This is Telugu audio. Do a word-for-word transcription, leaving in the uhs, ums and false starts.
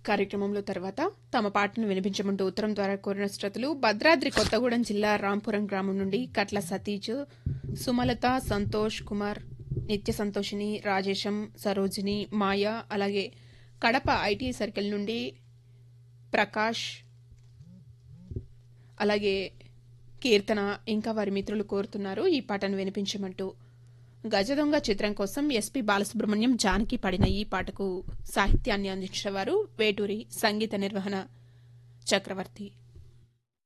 కార్యక్రమంలో తర్వాత తమ పాటను వినిపించమంటూ ఉత్తరం ద్వారా కోరిన శ్రోతలు భద్రాద్రి కొత్తగూడెం జిల్లా రాంపురం గ్రామం నుండి కట్ల సతీష్, సుమలత, సంతోష్ కుమార్, నిత్య సంతోషిని, రాజేశం, సరోజిని, మాయ, అలాగే కడప ఐటీ సర్కిల్ నుండి ప్రకాష్, అలాగే కీర్తన ఇంకా వారి మిత్రులు కోరుతున్నారు ఈ పాటను వినిపించమంటూ. గజదొంగ చిత్రం కోసం ఎస్పి బాలసుబ్రహ్మణ్యం, జానకి పాడిన ఈ పాటకు సాహిత్యాన్ని అందించిన వారు వేటూరి, సంగీత నిర్వహణ చక్రవర్తి.